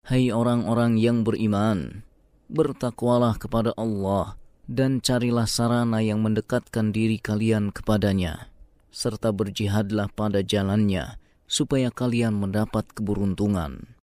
Hai orang-orang yang beriman, bertakwalah kepada Allah dan carilah sarana yang mendekatkan diri kalian kepadanya, serta berjihadlah pada jalannya supaya kalian mendapat keberuntungan.